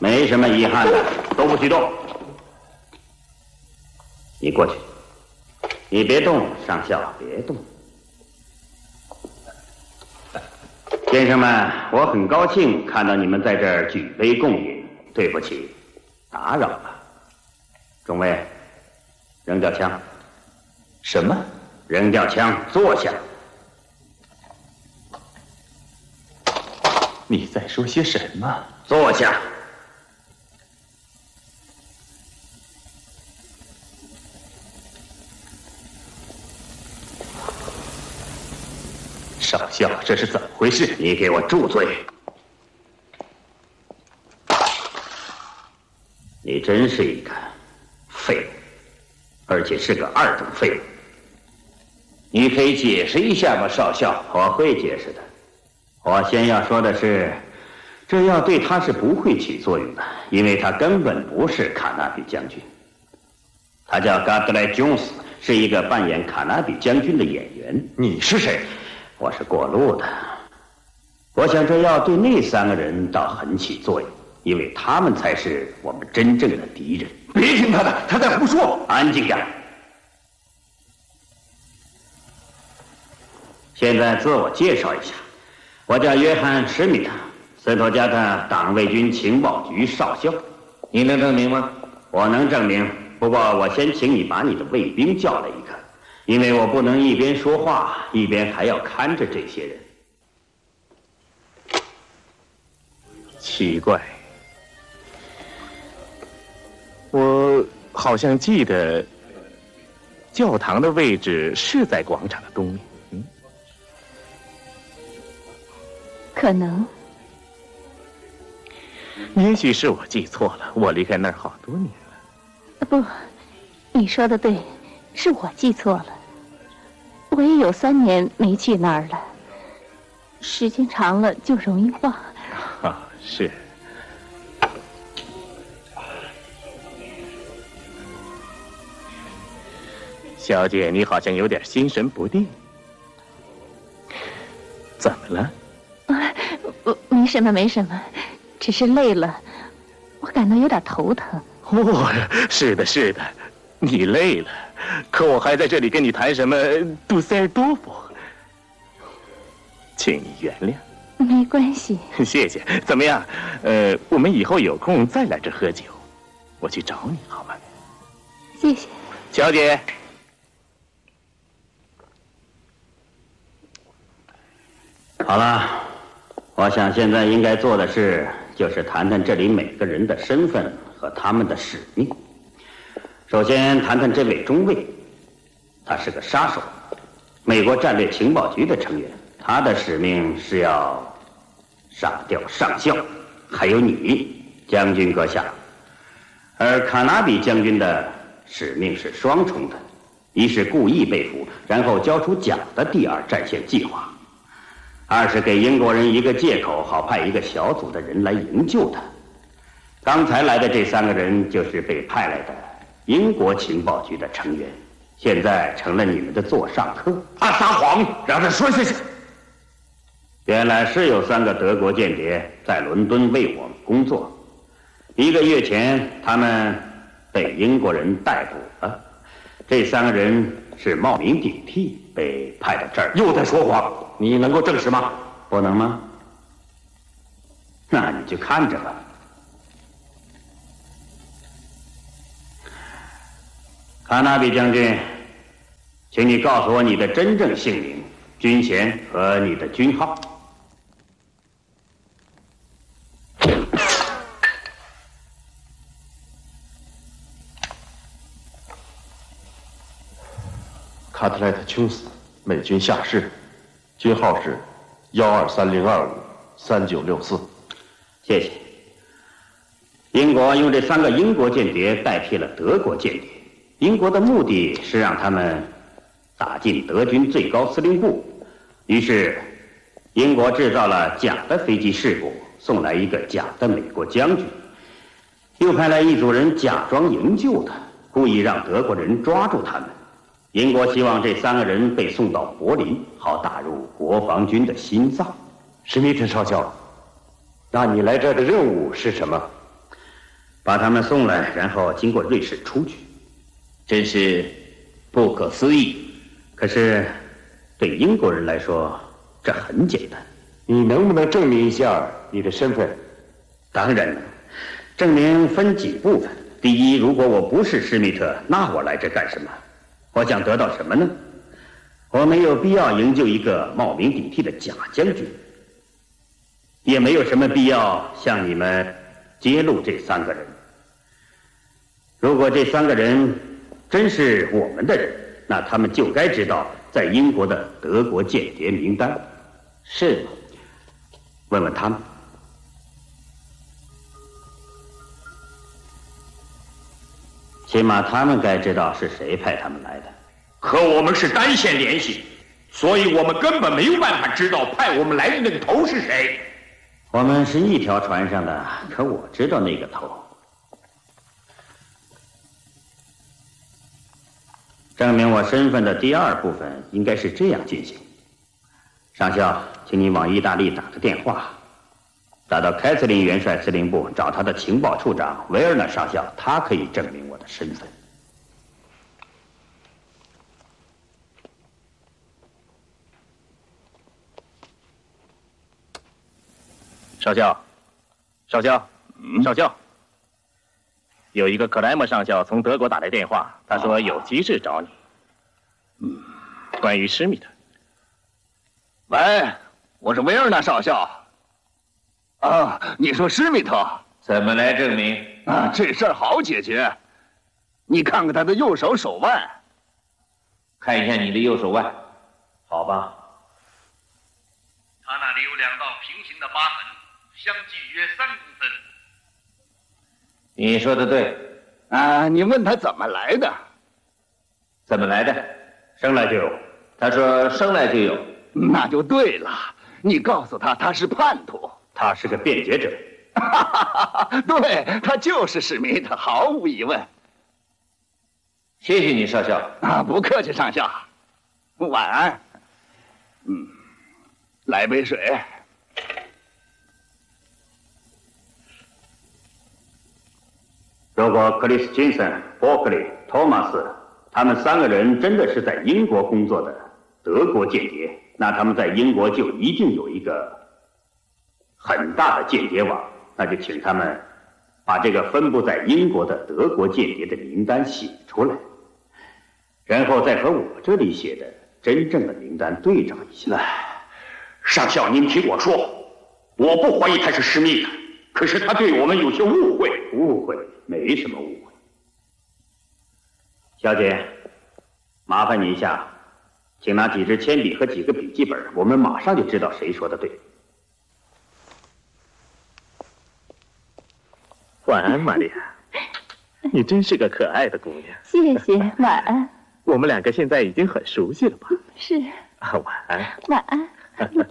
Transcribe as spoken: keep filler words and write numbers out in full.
没什么遗憾的，都不许动。你过去，你别动，上校别动。先生们，我很高兴看到你们在这儿举杯共饮。对不起，打扰了。中尉，扔掉枪。 什么？ 扔掉枪，坐下。 你在说些什么？ 坐下。 少校，这是怎么回事？ 你给我住嘴！你真是一个废物，而且是个二等废物。你可以解释一下吗，少校？我会解释的。我先要说的是，这药对他是不会起作用的，因为他根本不是卡纳比将军。他叫嘎德莱·琼斯，是一个扮演卡纳比将军的演员。 你是谁？ 我是过路的。我想这药对那三个人倒很起作用，因为他们才是我们真正的敌人。 别听他的，他在胡说！ 安静点。现在自我介绍一下，我叫约翰·施密特，斯托加特党卫军情报局少校。你能证明吗？我能证明，不过我先请你把你的卫兵叫来一个，因为我不能一边说话一边还要看着这些人。 奇怪，我好像记得教堂的位置是在广场的东面。嗯， 可能。 也许是我记错了，我离开那儿好多年了。 不，你说的对，是我记错了。我也有三年没去那儿了，时间长了就容易忘。 啊，是。小姐，你好像有点心神不定，怎么了？ 啊，没什么，没什么，只是累了，我感到有点头疼。 哦，是的，是的，你累了，可我还在这里跟你谈什么杜塞尔多夫，请你原谅。 没关系， 谢谢。怎么样？呃，我们以后有空再来这喝酒，我去找你好吗？ 谢谢， 小姐。 好了，我想现在应该做的事就是谈谈这里每个人的身份和他们的使命。首先谈谈这位中尉，他是个杀手，美国战略情报局的成员，他的使命是要杀掉上校，还有你，将军阁下。而卡纳比将军的使命是双重的，一是故意被俘，然后交出假的第二战线计划。二是给英国人一个借口，好派一个小组的人来营救他。刚才来的这三个人就是被派来的英国情报局的成员，现在成了你们的座上客。 他撒谎，让他说下去。 原来是有三个德国间谍在伦敦为我们工作，一个月前他们被英国人逮捕了。这三个人是冒名顶替被派到这儿。 又在说谎，你能够证实吗？ 不能吗？那你就看着吧。卡纳比将军，请你告诉我你的真正姓名、军衔和你的军号。 卡特莱特·琼斯，美军下士，军号是幺二三零二五三九六四。 谢谢。英国用这三个英国间谍代替了德国间谍，英国的目的是让他们打进德军最高司令部，于是英国制造了假的飞机事故，送来一个假的美国将军，又派来一组人假装营救他，故意让德国人抓住他们。英国希望这三个人被送到柏林，好打入国防军的心脏。 史密特少校，那你来这儿的任务是什么？ 把他们送来，然后经过瑞士出去， 真是不可思议。 可是对英国人来说，这很简单。 你能不能证明一下你的身份？ 当然能，证明分几部分。第一，如果我不是施密特，那我来这干什么？我想得到什么呢？我没有必要营救一个冒名顶替的假将军，也没有什么必要向你们揭露这三个人。如果这三个人真是我们的人，那他们就该知道在英国的德国间谍名单。 是吗？ 问问他们。起码他们该知道是谁派他们来的。 可我们是单线联系，所以我们根本没有办法知道派我们来的那个头是谁。 我们是一条船上的，可我知道那个头。证明我身份的第二部分应该是这样进行：上校，请你往意大利打个电话，打到凯瑟琳元帅司令部，找他的情报处长维尔纳上校，他可以证明我的身份。 少校，少校，嗯、少校，有一个克莱默上校从德国打来电话，他说有急事找你。嗯，关于施密特。 喂，我是维尔纳少校。啊，你说施密特？ 怎么来证明？ 啊，这事儿好解决。你看看他的右手手腕。 看一下你的右手腕。 好吧。 他那里有两道平行的疤痕。相距约三公分。 你说的对， 啊，你问他怎么来的？ 怎么来的？ 生来就有。 他说生来就有， 那就对了。你告诉他他是叛徒， 他是个辩解者。 对，他就是史密特，毫无疑问。 谢谢你，少校。 啊，不客气，上校。晚安。嗯，来杯水。 如果克里斯金森、伯克利、托马斯他们三个人真的是在英国工作的德国间谍，那他们在英国就一定有一个很大的间谍网。那就请他们把这个分布在英国的德国间谍的名单写出来，然后再和我这里写的真正的名单对照一下。 上校，您听我说，我不怀疑他是施密特，可是他对我们有些误会。 误会？没什么误会。小姐，麻烦你一下，请拿几支铅笔和几个笔记本，我们马上就知道谁说的对。 晚安，玛利亚。你真是个可爱的姑娘。 谢谢，晚安。 我们两个现在已经很熟悉了吧？ 是。 啊，晚安。 晚安。